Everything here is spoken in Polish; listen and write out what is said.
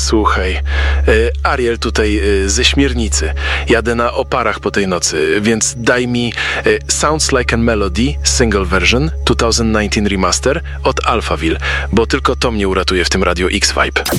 Słuchaj, Ariel tutaj ze Śmiernicy. Jadę na oparach po tej nocy, więc daj mi Sounds Like a Melody single version 2019 remaster od Alphaville, bo tylko to mnie uratuje w tym Radio X Vibe.